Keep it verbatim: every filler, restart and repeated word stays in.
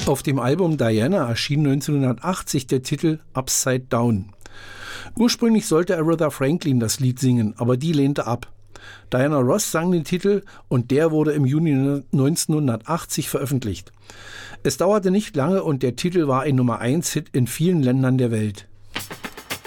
Auf dem Album Diana erschien neunzehnhundertachtzig der Titel Upside Down. Ursprünglich sollte Aretha Franklin das Lied singen, aber die lehnte ab. Diana Ross sang den Titel und der wurde im Juni neunzehnhundertachtzig veröffentlicht. Es dauerte nicht lange und der Titel war ein Nummer eins Hit in vielen Ländern der Welt.